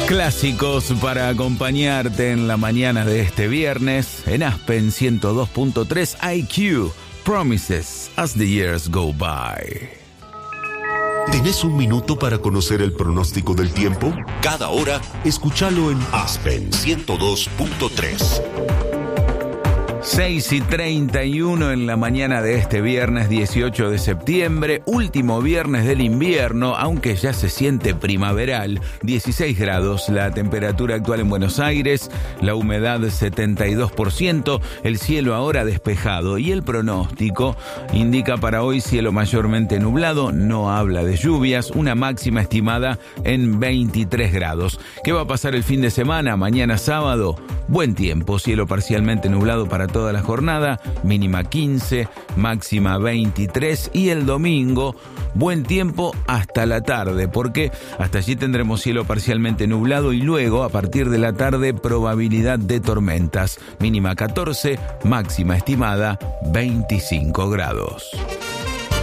Clásicos para acompañarte en la mañana de este viernes. En Aspen 102.3 IQ, Promises as the years go by. ¿Tenés un minuto para conocer el pronóstico del tiempo? Cada hora, escúchalo en Aspen 102.3. 6:31 en la mañana de este viernes 18 de septiembre, último viernes del invierno, aunque ya se siente primaveral. 16 grados la temperatura actual en Buenos Aires, la humedad 72%, el cielo ahora despejado y el pronóstico indica para hoy cielo mayormente nublado, no habla de lluvias, una máxima estimada en 23 grados. ¿Qué va a pasar el fin de semana? Mañana sábado, buen tiempo, cielo parcialmente nublado para toda la jornada, mínima 15, máxima 23, y el domingo buen tiempo hasta la tarde, porque hasta allí tendremos cielo parcialmente nublado y luego a partir de la tarde probabilidad de tormentas, mínima 14, máxima estimada 25 grados.